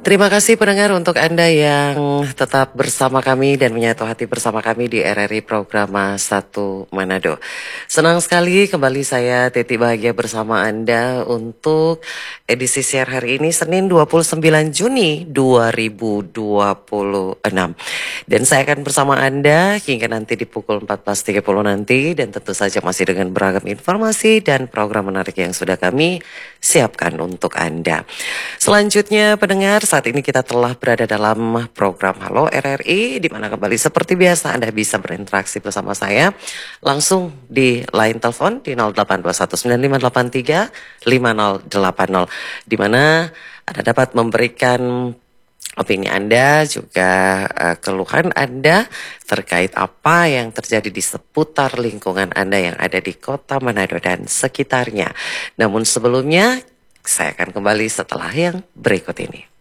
Terima kasih pendengar untuk Anda yang tetap bersama kami dan menyatu hati bersama kami di RRI Programa 1 Manado. Senang sekali kembali saya Teti Bahagia bersama Anda untuk edisi siar hari ini Senin 29 Juni 2026. Dan saya akan bersama Anda hingga nanti di pukul 14.30 nanti dan tentu saja masih dengan beragam informasi dan program menarik yang sudah kami siapkan untuk Anda. Selanjutnya pendengar, saat ini kita telah berada dalam program Halo RRI, di mana kembali seperti biasa Anda bisa berinteraksi bersama saya langsung di line telepon di 082195835080, di mana Anda dapat memberikan opini Anda, juga keluhan Anda terkait apa yang terjadi di seputar lingkungan Anda yang ada di Kota Manado dan sekitarnya. Namun sebelumnya, saya akan kembali setelah yang berikut ini.